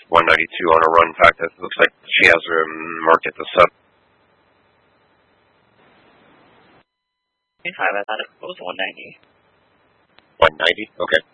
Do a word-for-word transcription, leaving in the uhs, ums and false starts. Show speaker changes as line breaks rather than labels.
one ninety-two on a run. In fact, it looks like she has her market the sub.
twenty-five, I thought it was one ninety.
one ninety? Okay.